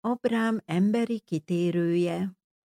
Abrám emberi kitérője.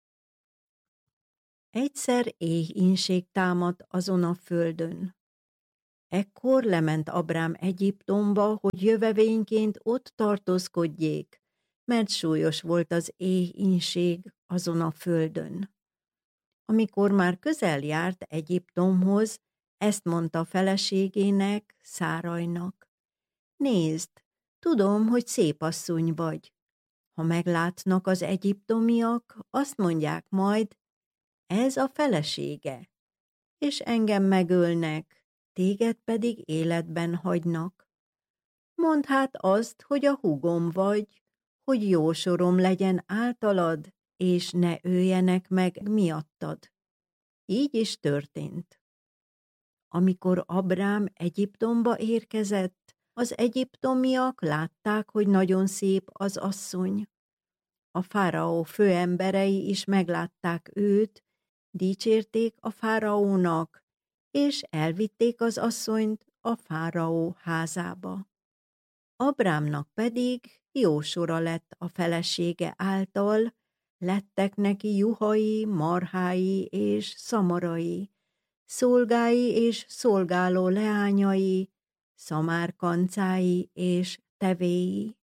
Egyszer éhínség támadt azon a földön. Ekkor lement Abrám Egyiptomba, hogy jövevényként ott tartózkodjék, mert súlyos volt az éhínség azon a földön. Amikor már közel járt Egyiptomhoz, ezt mondta feleségének, Szárajnak: nézd, tudom, hogy szép asszony vagy. Ha meglátnak az egyiptomiak, azt mondják majd, ez a felesége, és engem megölnek, téged pedig életben hagynak. Mondd hát azt, hogy a húgom vagy, hogy jó sorom legyen általad, és ne öljenek meg miattad. Így is történt. Amikor Abrám Egyiptomba érkezett, az egyiptomiak látták, hogy nagyon szép az asszony. A fáraó főemberei is meglátták őt, dicsérték a fáraónak, és elvitték az asszonyt a fáraó házába. Abrámnak pedig jó sora lett a felesége által, lettek neki juhai, marhái és szamarai, szolgái és szolgáló leányai, szamárkancái és tevéi.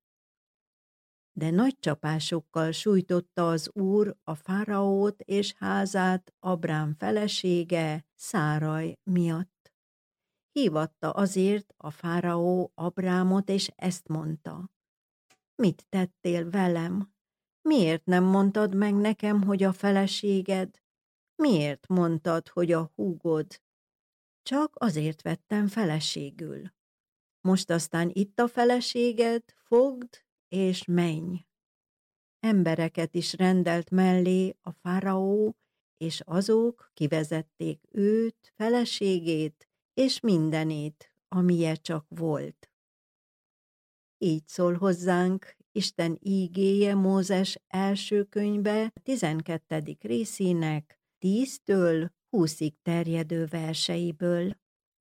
De nagy csapásokkal sújtotta az Úr a fáraót és házát Abrám felesége, Száraj miatt. Hívatta azért a fáraó Abrámot, és ezt mondta: mit tettél velem? Miért nem mondtad meg nekem, hogy a feleséged? Miért mondtad, hogy a húgod? Csak azért vettem feleségül. Most aztán itt a feleséged, fogd és menj. Embereket is rendelt mellé a fáraó, és azok kivezették őt, feleségét, és mindenét, amilyen csak volt. Így szól hozzánk Isten ígéje Mózes első könyve 12. részének 10-től 20-ig terjedő verseiből.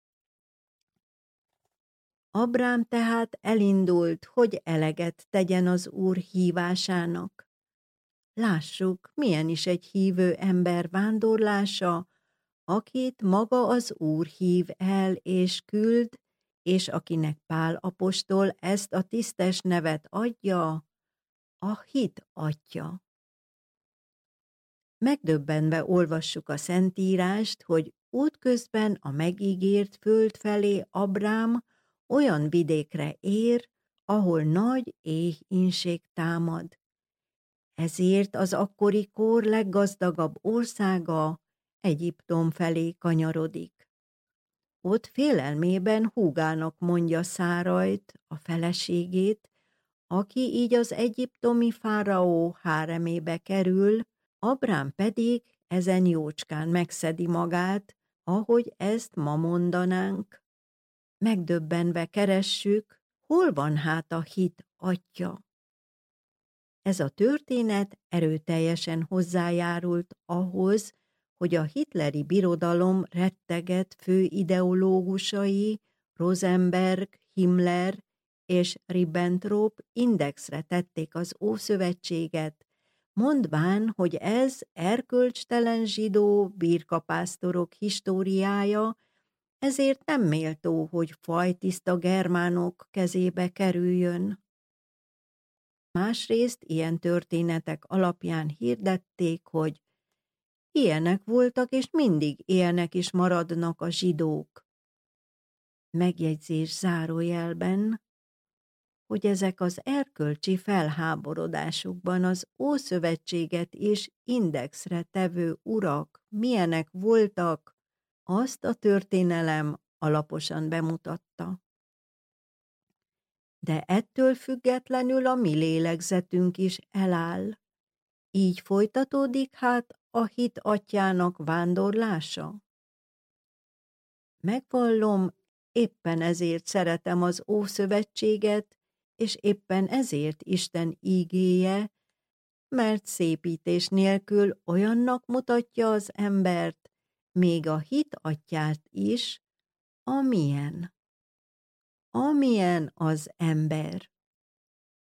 Abrám tehát elindult, hogy eleget tegyen az Úr hívásának. Lássuk, milyen is egy hívő ember vándorlása, akit maga az Úr hív el és küld, és akinek Pál apostol ezt a tisztes nevet adja, a hit atya. Megdöbbenve olvassuk a Szentírást, hogy útközben a megígért föld felé Abrám olyan vidékre ér, ahol nagy éhínség támad. Ezért az akkori kor leggazdagabb országa Egyiptom felé kanyarodik. Ott félelmében húgának mondja Szárajt, a feleségét, aki így az egyiptomi fáraó háremébe kerül, Abrám pedig ezen jócskán megszedi magát, ahogy ezt ma mondanánk. Megdöbbenve keressük, hol van hát a hit atya. Ez a történet erőteljesen hozzájárult ahhoz, hogy a hitleri birodalom retteget fő ideológusai, Rosenberg, Himmler és Ribbentrop indexre tették az Ószövetséget, mondván, hogy ez erkölcstelen zsidó birkapásztorok históriája, ezért nem méltó, hogy fajtiszta germánok kezébe kerüljön. Másrészt ilyen történetek alapján hirdették, hogy ilyenek voltak, és mindig ilyenek is maradnak a zsidók. Megjegyzés zárójelben, hogy ezek az erkölcsi felháborodásukban az Ószövetséget is indexre tevő urak milyenek voltak, azt a történelem alaposan bemutatta. De ettől függetlenül a mi lélegzetünk is eláll. Így folytatódik hát a hit atyának vándorlása? Megvallom, éppen ezért szeretem az Ószövetséget, és éppen ezért Isten ígéje, mert szépítés nélkül olyannak mutatja az embert, még a hit atyát is, amilyen az ember.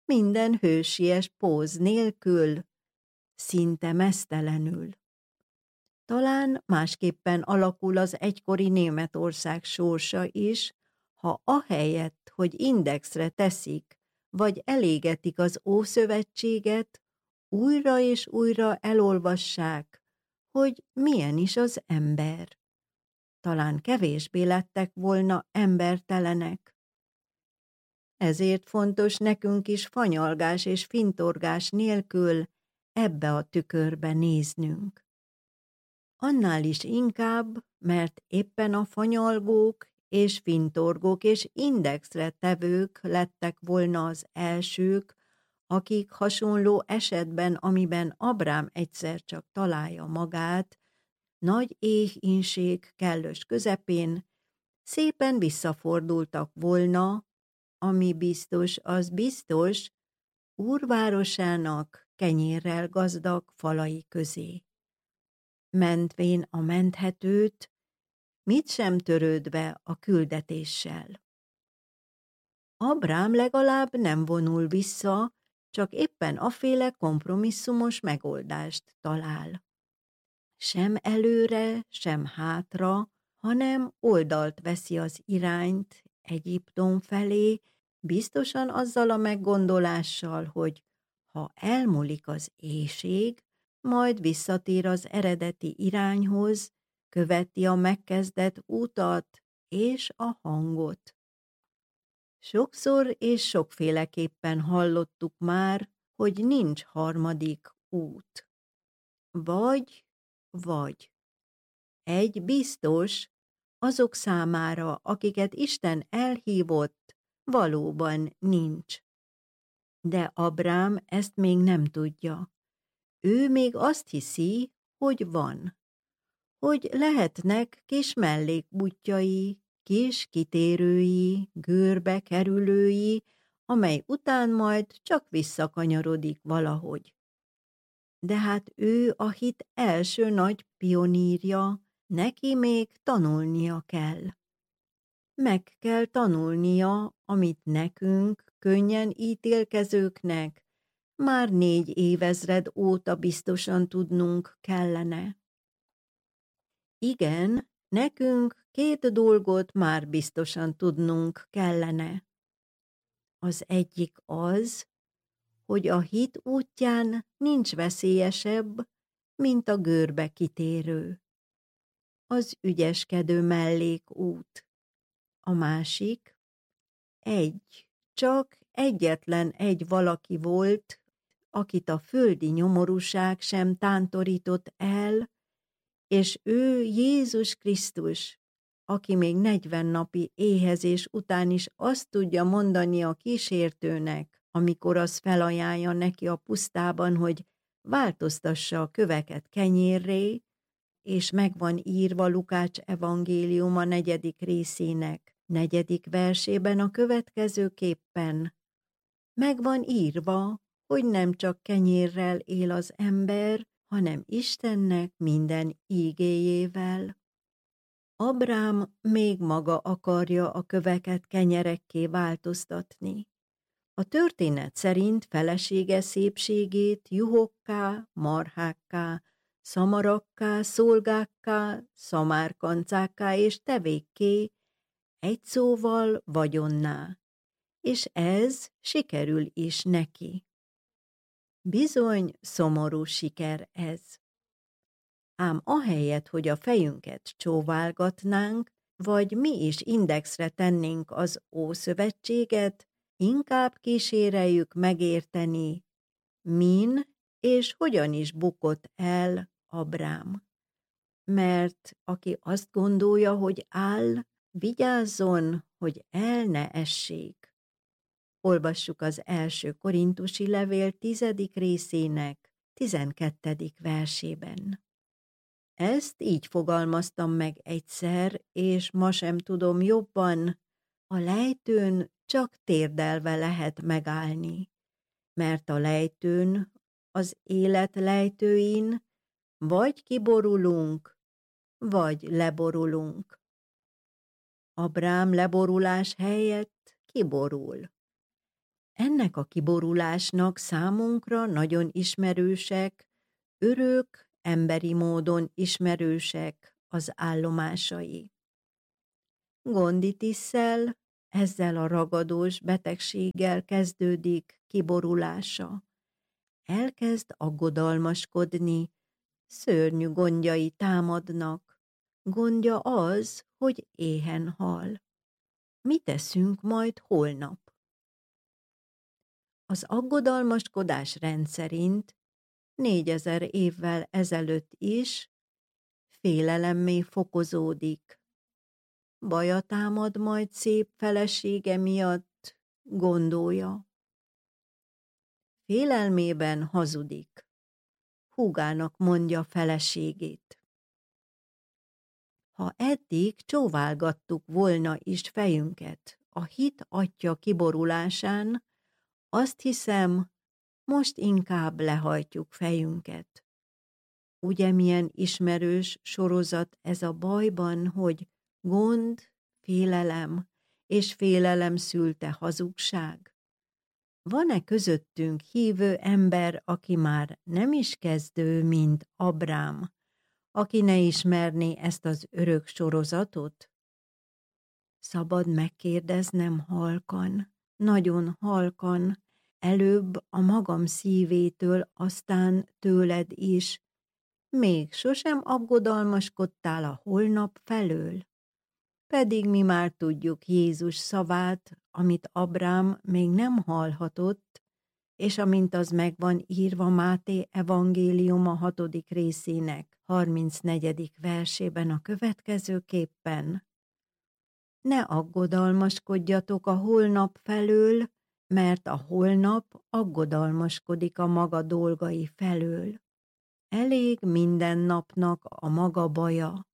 minden hősies póz nélkül, szinte meztelenül. Talán másképpen alakul az egykori Németország sorsa is, ha ahelyett, hogy indexre teszik, vagy elégetik az Ószövetséget, újra és újra elolvassák, hogy milyen is az ember. Talán kevésbé lettek volna embertelenek. Ezért fontos nekünk is fanyalgás és fintorgás nélkül ebbe a tükörbe néznünk. Annál is inkább, mert éppen a fanyalgók és fintorgók és indexre tevők lettek volna az elsők, akik hasonló esetben, amiben Abrám egyszer csak találja magát, nagy éhínség kellős közepén, szépen visszafordultak volna, ami biztos, az biztos, úrvárosának kenyérrel gazdag falai közé. Mentvén a menthetőt, mit sem törődve a küldetéssel. Abrám legalább nem vonul vissza, csak éppen aféle kompromisszumos megoldást talál. Sem előre, sem hátra, hanem oldalt veszi az irányt Egyiptom felé, biztosan azzal a meggondolással, hogy ha elmúlik az éhség, majd visszatér az eredeti irányhoz, követi a megkezdett utat és a hangot. Sokszor és sokféleképpen hallottuk már, hogy nincs harmadik út. Vagy. Egy biztos, azok számára, akiket Isten elhívott, valóban nincs. De Abrám ezt még nem tudja. Ő még azt hiszi, hogy van. Hogy lehetnek kis mellékútjai, kis kitérői, görbe kerülői, amely után majd csak visszakanyarodik valahogy. De hát ő a hit első nagy pionírja, neki még tanulnia kell. Meg kell tanulnia, amit nekünk, könnyen ítélkezőknek, már 4 évezred óta biztosan tudnunk kellene. Igen, nekünk 2 dolgot már biztosan tudnunk kellene. Az egyik az, hogy a hit útján nincs veszélyesebb, mint a görbe kitérő. Az ügyeskedő mellékút. A másik, csak egyetlen egy valaki volt, akit a földi nyomorúság sem tántorított el, és ő Jézus Krisztus, aki még 40 napi éhezés után is azt tudja mondani a kísértőnek, amikor az felajánlja neki a pusztában, hogy változtassa a köveket kenyérré, és meg van írva Lukács evangéliuma 4. részének 4. versében a következőképpen. Meg van írva, hogy nem csak kenyérrel él az ember, hanem Istennek minden ígéjével. Abrám még maga akarja a köveket kenyerekké változtatni. A történet szerint felesége szépségét juhokká, marhákká, szamarakká, szolgákká, szamárkancákká és tevékké, egy szóval vagyonná, és ez sikerül is neki. Bizony szomorú siker ez. Ám ahelyett, hogy a fejünket csóválgatnánk, vagy mi is indexre tennénk az Ószövetséget, inkább kíséreljük megérteni, min és hogyan is bukott el Abrám. Mert aki azt gondolja, hogy áll, vigyázzon, hogy el ne essék. Olvassuk az első korintusi levél 10. részének 12. versében. Ezt így fogalmaztam meg egyszer, és ma sem tudom jobban, a lejtőn csak térdelve lehet megállni, mert a lejtőn, az élet lejtőin vagy kiborulunk, vagy leborulunk. Abrám leborulás helyett kiborul. Ennek a kiborulásnak számunkra nagyon ismerősek, örök, emberi módon ismerősek az állomásai. Gonditisszel, ezzel a ragadós betegséggel kezdődik kiborulása. Elkezd aggodalmaskodni, szörnyű gondjai támadnak. Gondja az, hogy éhen hal. Mi teszünk majd holnap? Az aggodalmaskodás rendszerint 4000 évvel ezelőtt is félelemmé fokozódik. Baja támad majd szép felesége miatt, gondolja. Félelmében hazudik. Húgának mondja feleségét. Ha eddig csóválgattuk volna is fejünket a hit atya kiborulásán, azt hiszem, most inkább lehajtjuk fejünket. Ugye milyen ismerős sorozat ez a bajban, hogy gond, félelem és félelem szülte hazugság? Van-e közöttünk hívő ember, aki már nem is kezdő, mint Abrám, aki ne ismerné ezt az örök sorozatot? Szabad megkérdeznem halkan, nagyon halkan, előbb a magam szívétől, aztán tőled is. Még sosem aggodalmaskodtál a holnap felől? Pedig mi már tudjuk Jézus szavát, amit Abrám még nem hallhatott, és amint az meg van írva Máté evangéliuma 6. részének 34. versében a következőképpen: ne aggodalmaskodjatok a holnap felől, mert a holnap aggodalmaskodik a maga dolgai felől. Elég minden napnak a maga baja.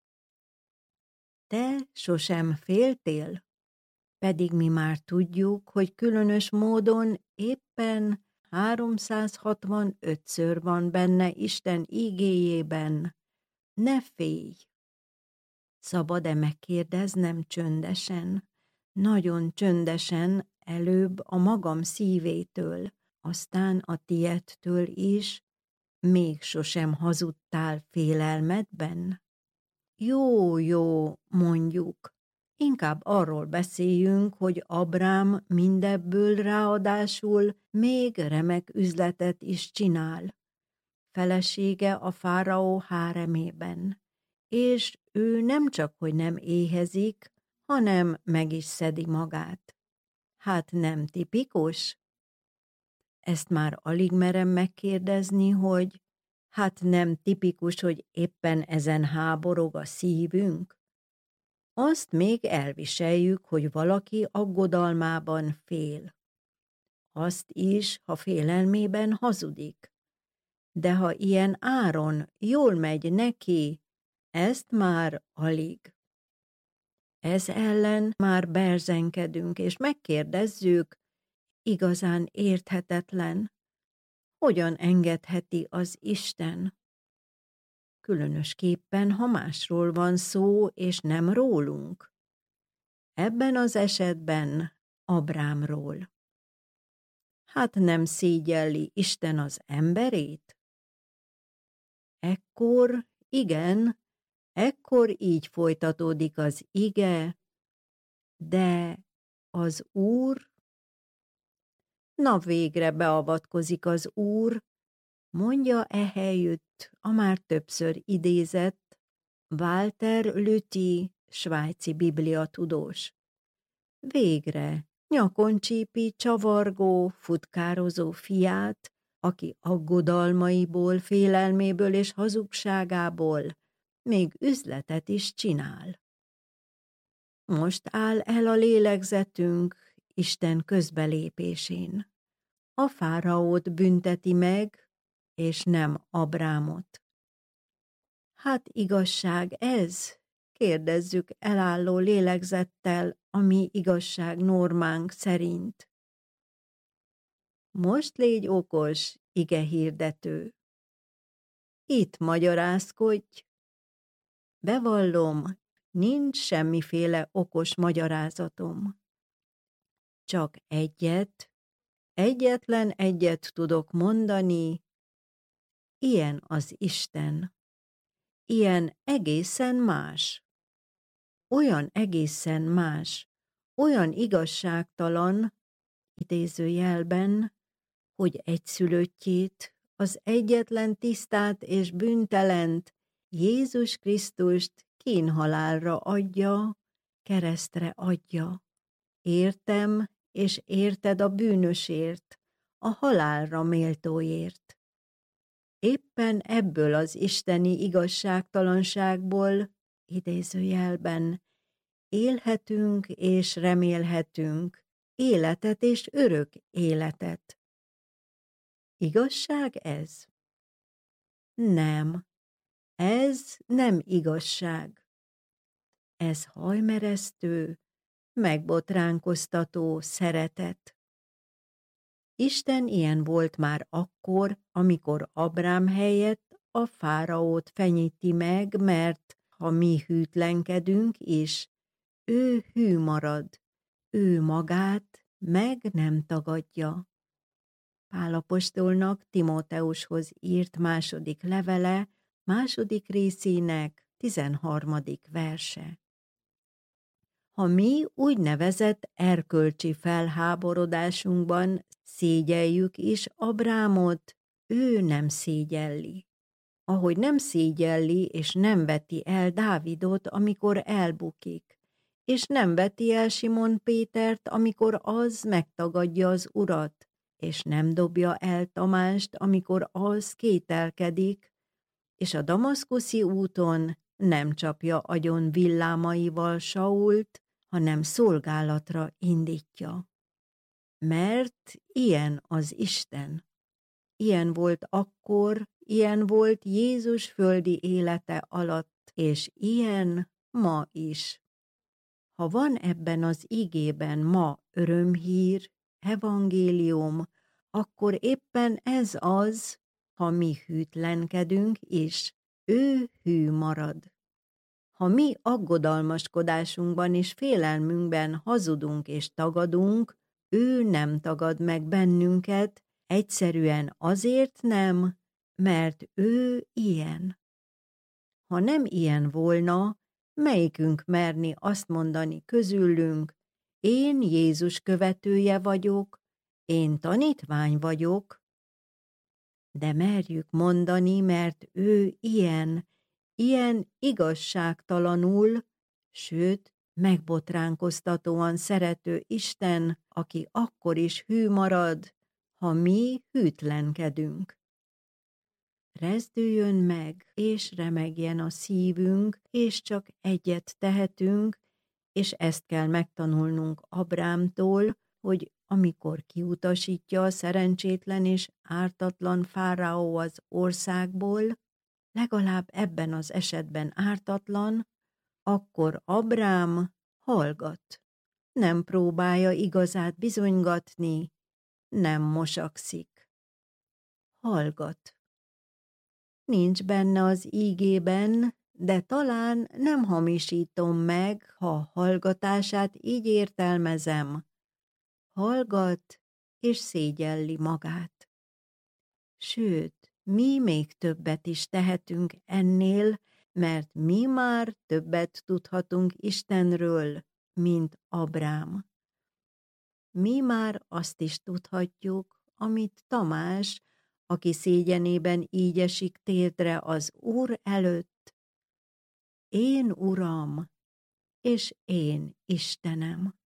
Te sosem féltél? Pedig mi már tudjuk, hogy különös módon éppen 365-ször van benne Isten ígéjében: ne félj! Szabad-e megkérdeznem csöndesen, nagyon csöndesen, előbb a magam szívétől, aztán a tiedtől is, még sosem hazudtál félelmedben? Jó, mondjuk. Inkább arról beszéljünk, hogy Abrám mindebből ráadásul még remek üzletet is csinál. Felesége a fáraó háremében, és ő nem csak, hogy nem éhezik, hanem meg is szedi magát. Hát nem tipikus? Ezt már alig merem megkérdezni, hogy hát nem tipikus, hogy éppen ezen háborog a szívünk? Azt még elviseljük, hogy valaki aggodalmában fél. Azt is, ha félelmében hazudik. De ha ilyen áron jól megy neki, ezt már alig. Ez ellen már berzenkedünk, és megkérdezzük, igazán érthetetlen, hogyan engedheti az Isten? Különösképpen, ha másról van szó, és nem rólunk. Ebben az esetben Abrámról. Hát nem szégyelli Isten az emberét? Ekkor, igen, ekkor így folytatódik az ige, de az Úr, na végre beavatkozik az Úr, mondja ehelyütt a már többször idézett Walter Lüthi svájci bibliatudós. Végre nyakon csípi csavargó, futkározó fiát, aki aggodalmaiból, félelméből és hazugságából még üzletet is csinál. Most áll el a lélegzetünk Isten közbelépésén. A fáraót bünteti meg, és nem Abrámot. Hát igazság ez? Kérdezzük elálló lélegzettel a mi igazság normánk szerint. Most légy okos, igehirdető. Itt magyarázkodj. Bevallom, nincs semmiféle okos magyarázatom. Csak egyet, egyetlen egyet tudok mondani, ilyen az Isten. Ilyen egészen más. Olyan egészen más. Olyan igazságtalan, idézőjelben, hogy egyszülöttjét, az egyetlen tisztát és bűntelent, Jézus Krisztust kínhalálra adja, keresztre adja. Értem és érted a bűnösért, a halálra méltóért. Éppen ebből az isteni igazságtalanságból, idézőjelben, élhetünk és remélhetünk életet és örök életet. Igazság ez? Nem, ez nem igazság. Ez hajmeresztő, megbotránkoztató szeretet. Isten ilyen volt már akkor, amikor Abrám helyett a fáraót fenyíti meg, mert ha mi hűtlenkedünk is, ő hű marad, ő magát meg nem tagadja. Pál apostolnak Timóteushoz írt második levele, második részének 13. verse. Ha mi úgynevezett erkölcsi felháborodásunkban szégyeljük is Abrámot, ő nem szégyelli. Ahogy nem szégyelli és nem veti el Dávidot, amikor elbukik, és nem veti el Simon Pétert, amikor az megtagadja az Urat, és nem dobja el Tamást, amikor az kételkedik, és a damaszkuszi úton nem csapja agyon villámaival Sault, hanem szolgálatra indítja. Mert ilyen az Isten. Ilyen volt akkor, ilyen volt Jézus földi élete alatt, és ilyen ma is. Ha van ebben az igében ma örömhír, evangélium, akkor éppen ez az, ha mi hűtlenkedünk is, ő hű marad. Ha mi aggodalmaskodásunkban és félelmünkben hazudunk és tagadunk, ő nem tagad meg bennünket, egyszerűen azért nem, mert ő ilyen. Ha nem ilyen volna, melyikünk merni azt mondani közülünk, én Jézus követője vagyok, én tanítvány vagyok, de merjük mondani, mert ő ilyen igazságtalanul, sőt, megbotránkoztatóan szerető Isten, aki akkor is hű marad, ha mi hűtlenkedünk. Rezdüljön meg, és remegjen a szívünk, és csak egyet tehetünk, és ezt kell megtanulnunk Abrámtól, hogy amikor kiutasítja a szerencsétlen és ártatlan fáraó az országból, legalább ebben az esetben ártatlan, akkor Abrám hallgat. Nem próbálja igazát bizonygatni, nem mosakszik. Hallgat. Nincs benne az ígében, de talán nem hamisítom meg, ha hallgatását így értelmezem. Hallgat és szégyelli magát. Sőt, mi még többet is tehetünk ennél, mert mi már többet tudhatunk Istenről, mint Abrám. Mi már azt is tudhatjuk, amit Tamás, aki szégyenében így esik térdre az Úr előtt. Én Uram, és én Istenem.